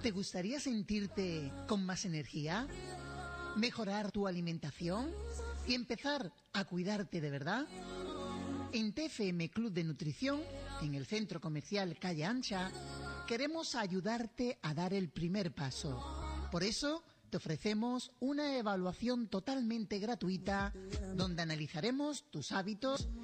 ¿Te gustaría sentirte con más energía? ¿Mejorar tu alimentación? ¿Y empezar a cuidarte de verdad? En TFM Club de Nutrición, en el Centro Comercial Calle Ancha, queremos ayudarte a dar el primer paso. Por eso, te ofrecemos una evaluación totalmente gratuita donde analizaremos tus hábitos